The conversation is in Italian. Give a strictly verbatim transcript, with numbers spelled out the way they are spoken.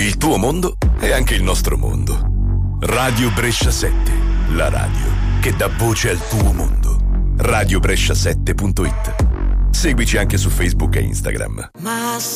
Il tuo mondo è anche il nostro mondo. Radio Brescia sette, la radio che dà voce al tuo mondo. radio brescia sette punto it. Seguici anche su Facebook e Instagram. Ma